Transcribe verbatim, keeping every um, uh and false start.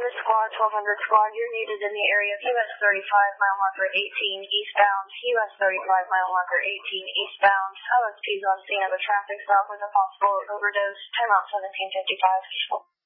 hundred squad, twelve hundred squad, you're needed in the area of U S thirty-five, mile marker eighteen, eastbound, U S thirty-five, mile marker eighteen, eastbound. O S P's on scene of a traffic stop with a possible overdose, timeout seventeen fifty-five.